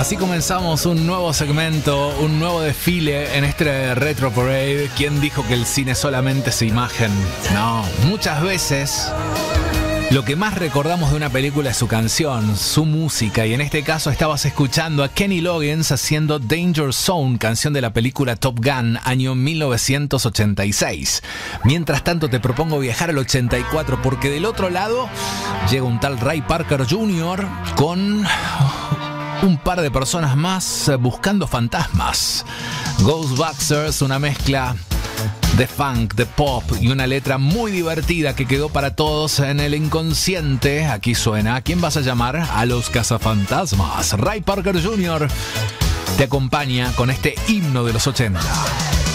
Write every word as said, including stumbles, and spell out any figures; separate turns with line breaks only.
Así comenzamos un nuevo segmento, un nuevo desfile en este Retro Parade. ¿Quién dijo que el cine solamente es imagen? No, muchas veces lo que más recordamos de una película es su canción, su música, y en este caso estabas escuchando a Kenny Loggins haciendo Danger Zone, canción de la película Top Gun, año mil novecientos ochenta y seis. Mientras tanto te propongo viajar al ochenta y cuatro, porque del otro lado llega un tal Ray Parker junior con un par de personas más buscando fantasmas. Ghostbusters, una mezcla de funk, de pop y una letra muy divertida que quedó para todos en el inconsciente. Aquí suena ¿A quién vas a llamar? A los cazafantasmas. Ray Parker junior te acompaña con este himno de los ochenta.